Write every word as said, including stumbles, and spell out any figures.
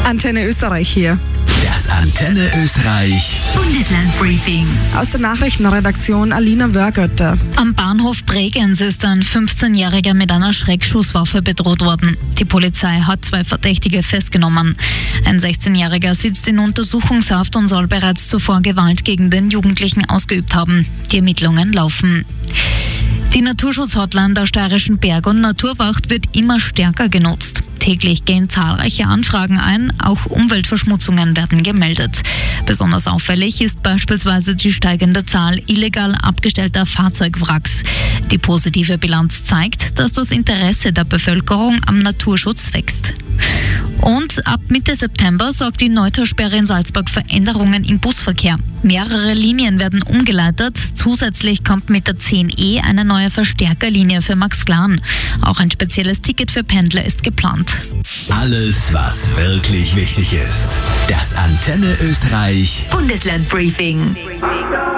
Antenne Österreich hier. Das Antenne Österreich Bundeslandbriefing. Aus der Nachrichtenredaktion Alina Wörgötter. Am Bahnhof Bregenz ist ein fünfzehnjähriger mit einer Schreckschusswaffe bedroht worden. Die Polizei hat zwei Verdächtige festgenommen. Ein sechzehnjähriger sitzt in Untersuchungshaft und soll bereits zuvor Gewalt gegen den Jugendlichen ausgeübt haben. Die Ermittlungen laufen. Die Naturschutz-Hotline der Steirischen Berg- und Naturwacht wird immer stärker genutzt. Täglich gehen zahlreiche Anfragen ein, auch Umweltverschmutzungen werden gemeldet. Besonders auffällig ist beispielsweise die steigende Zahl illegal abgestellter Fahrzeugwracks. Die positive Bilanz zeigt, dass das Interesse der Bevölkerung am Naturschutz wächst. Und ab Mitte September sorgt die Neutalsperre in Salzburg für Änderungen im Busverkehr. Mehrere Linien werden umgeleitet. Zusätzlich kommt mit der zehn E eine neue Verstärkerlinie für Max Glan. Auch ein spezielles Ticket für Pendler ist geplant. Alles, was wirklich wichtig ist. Das Antenne Österreich Bundeslandbriefing.